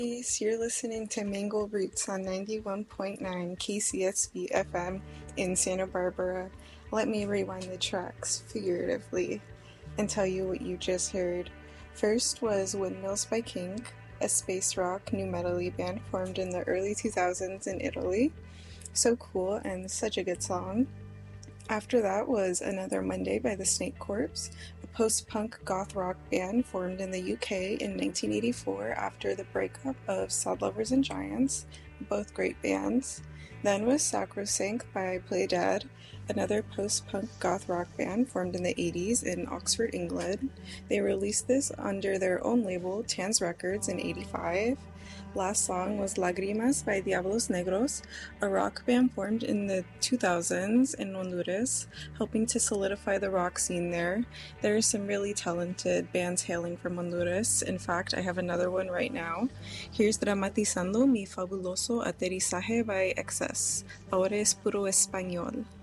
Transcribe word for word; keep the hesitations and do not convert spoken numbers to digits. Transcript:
You're listening to Mango Roots on ninety-one point nine K C S V F M in Santa Barbara. Let me rewind the tracks figuratively and tell you what you just heard. First was Windmills by King, a space rock nu metal-y band formed in the early two thousands in Italy. So cool and such a good song. After that was Another Monday by the Snake Corps, a post-punk goth rock band formed in the U K in nineteen eighty-four after the breakup of Sad Lovers and Giants, both great bands. Then was Sacrosanct by Play Dead, another post-punk goth rock band formed in the eighties in Oxford, England. They released this under their own label, Tans Records, in eighty-five. Last song was Lágrimas by Diablos Negros, a rock band formed in the two thousands in Honduras, helping to solidify the rock scene there. There are some really talented bands hailing from Honduras. In fact, I have another one right now. Here's Dramatizando mi fabuloso aterrizaje by Excess. Ahora es puro español.